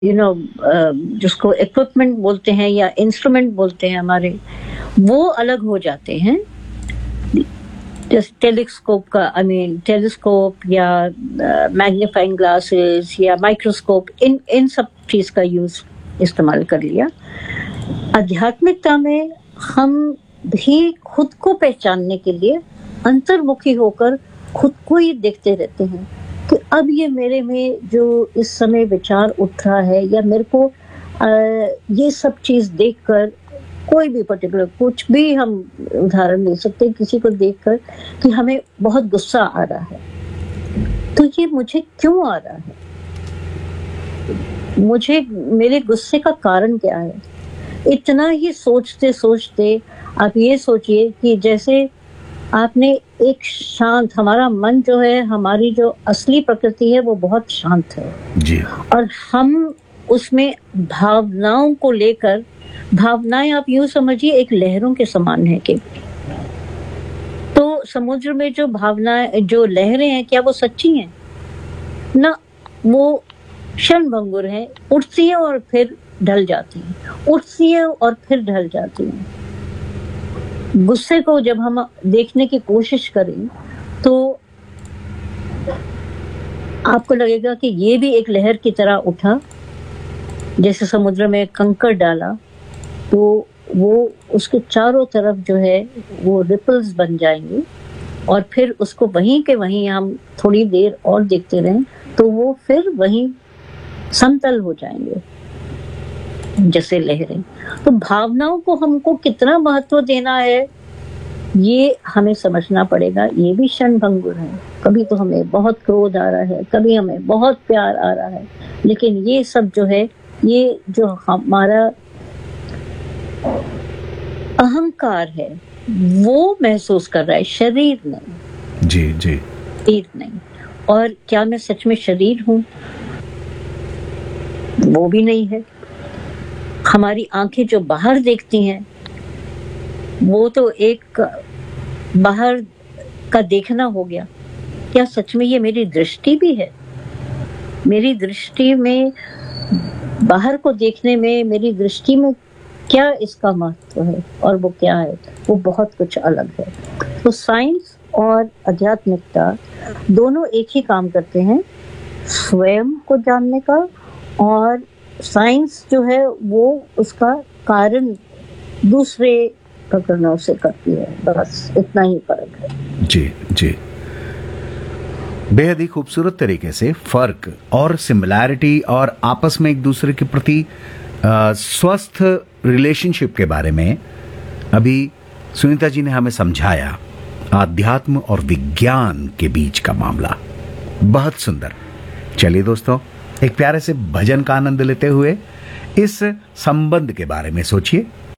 जिसको इक्विपमेंट बोलते हैं या इंस्ट्रूमेंट बोलते हैं हमारे, वो अलग हो जाते हैं। टेलीस्कोप या मैग्नीफाइंग ग्लासेस या माइक्रोस्कोप, इन सब चीज का यूज इस्तेमाल कर लिया। आध्यात्मिकता में हम भी खुद को पहचानने के लिए अंतर्मुखी होकर खुद को ही देखते रहते हैं कि अब ये मेरे में जो इस समय विचार उठ रहा है, या मेरे को ये सब चीज देखकर, कोई भी पर्टिकुलर कुछ भी हम उदाहरण ले सकते हैं किसी को देखकर कि हमें बहुत गुस्सा आ रहा है, तो ये मुझे क्यों आ रहा है, मेरे गुस्से का कारण क्या है। इतना ही सोचते सोचते आप ये सोचिए कि जैसे आपने एक शांत, हमारा मन जो है, हमारी जो असली प्रकृति है वो बहुत शांत है जी, और हम उसमें भावनाओं को लेकर, भावनाएं आप यूं समझिए एक लहरों के समान है कि, तो समुद्र में जो भावनाएं, जो लहरें हैं, क्या वो सच्ची हैं? ना, वो क्षणभंगुर है, उठती है और फिर ढल जाती है, उठती है और फिर ढल जाती है। गुस्से को जब हम देखने की कोशिश करें तो आपको लगेगा कि ये भी एक लहर की तरह उठा, जैसे समुद्र में कंकड़ डाला तो वो उसके चारों तरफ जो है वो रिपल्स बन जाएंगे, और फिर उसको वहीं के वहीं हम थोड़ी देर और देखते रहें तो वो फिर वहीं समतल हो जाएंगे जैसे लहरें। तो भावनाओं को हमको कितना महत्व देना है ये हमें समझना पड़ेगा। ये भी क्षणभंगुर है, कभी तो हमें बहुत क्रोध आ रहा है, कभी हमें बहुत प्यार आ रहा है, लेकिन ये सब जो है, ये जो हमारा अहंकार है वो महसूस कर रहा है, शरीर नहीं। जी जी, शरीर नहीं। और क्या मैं सच में शरीर हूं? वो भी नहीं है। हमारी आंखें जो बाहर देखती हैं वो तो एक बाहर का देखना हो गया, क्या सच में ये मेरी दृष्टि भी है? मेरी दृष्टि में, बाहर को देखने में, मेरी दृष्टि में क्या इसका महत्व है, और वो क्या है? वो बहुत कुछ अलग है। तो साइंस और आध्यात्मिकता दोनों एक ही काम करते हैं, स्वयं को जानने का, और साइंस जो है वो उसका कारण दूसरे प्रकरणों से करती है, बस इतना ही फर्क है। जी जी, बेहद ही खूबसूरत तरीके से फर्क और सिमिलैरिटी और आपस में एक दूसरे के प्रति स्वस्थ रिलेशनशिप के बारे में अभी सुनीता जी ने हमें समझाया। आध्यात्म और विज्ञान के बीच का मामला बहुत सुंदर। चलिए दोस्तों, एक प्यारे से भजन का आनंद लेते हुए इस संबंध के बारे में सोचिए।